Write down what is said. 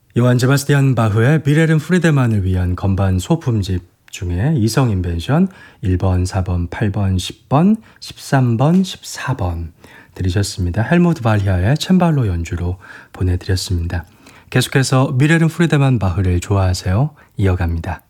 요한 제바스티안 바흐의 비레른 프리데만을 위한 건반 소품집 중에 이성 인벤션 1번, 4번, 8번, 10번, 13번, 14번 들으셨습니다. 헬무트 발히아의 챈발로 연주로 보내드렸습니다. 계속해서 미레른 프리데만 바흐를 좋아하세요? 이어갑니다.